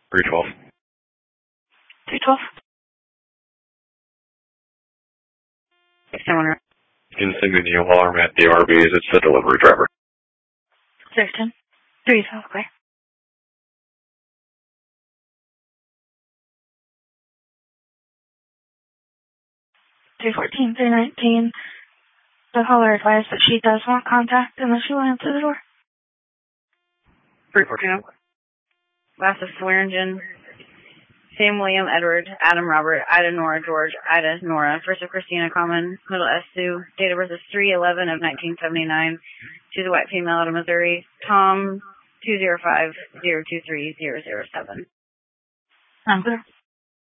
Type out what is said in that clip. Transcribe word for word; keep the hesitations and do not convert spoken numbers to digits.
three twelve. three twelve. Someone. In sending the alarm at the R Vs, it's the delivery driver. six ten. three twelve, okay. three fourteen, three nineteen. The caller advised that she does want contact unless she will answer the door. three fourteen. Last of Swearingen. Sam, William, Edward, Adam, Robert, Ida, Nora, George, Ida, Nora, first of Christina, Common, middle S. Sue, date of birth is three eleven of nineteen seventy-nine. She's a white female out of Missouri. Tom, two zero five zero two three zero zero seven. I'm clear.